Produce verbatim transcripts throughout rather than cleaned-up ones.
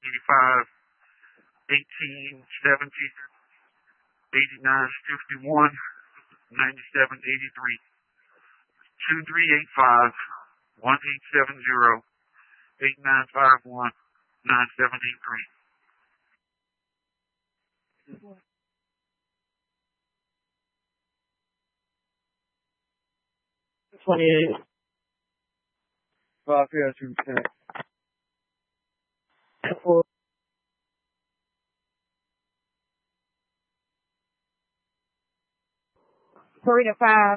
eighty-five, eighteen, seventy, eighty-nine, fifty-one, ninety-seven, eighty-three, two three eight five, one eight seven zero, eight nine five one, nine seven eight three. twenty-eight. Five, yeah, two, ten. Four. Three to five.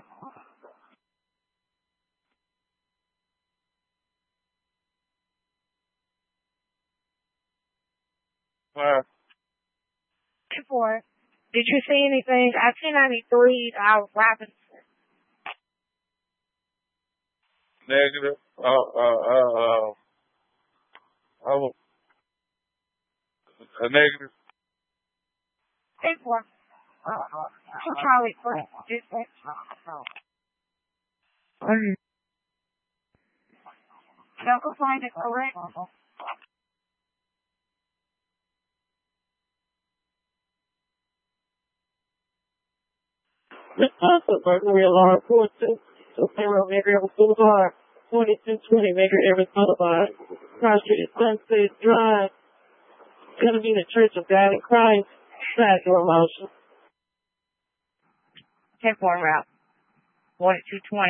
Five. Four. Did you see anything? I ten ninety-three out Robinson. Negative. Uh, uh, uh, uh, I will, a negative. Ten four. Two Charlie four. Don't go find it correct. The constant burglary alarm four two zero Maker Evans Boulevard, twenty-two twenty Maker Evans Boulevard, Cross Street, Sunset Drive. Gonna be the Church of God in Christ. Side door motion. ten four route. forty-two twenty.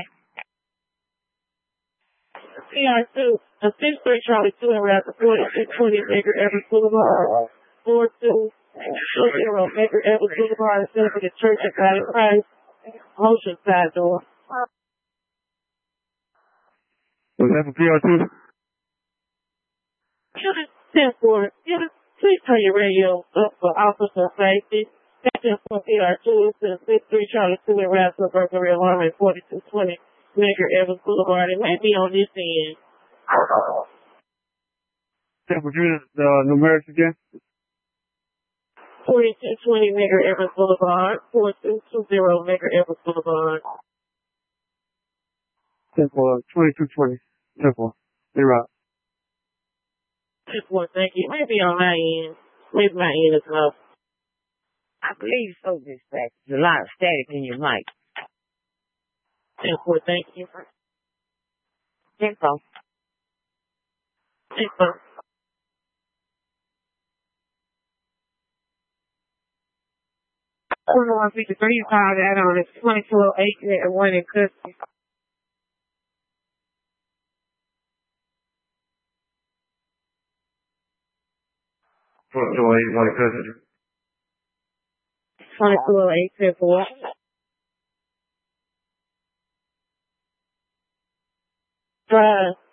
P R two, a six three Charlie two and route to forty-two twenty Maker Evans Boulevard, four two zero Maker Evans Boulevard. It's gonna be the Church of God in Christ. Motion side door. Was that for P R two? ten four. Please turn your radio up for officer safety. ten four P R two is six three Charlie two and route to burglary alarm at forty-two twenty Maker Evans Boulevard. It might be on this end. ten four, the numerics again? forty-two twenty Maker Evans Boulevard, four two two zero Maker Evans Boulevard. ten four, twenty-two twenty. ten four. You're right. ten four, thank you. Maybe on my end. Maybe my end is low. I believe so, dispatch. There's a lot of static in your mic. ten four, thank you. ten four. ten four. one fifty-three, you called that on. It's twenty-two oh eight and one in custody. twenty-two oh eight, one custody. twenty-two oh eight, ten four. Drive.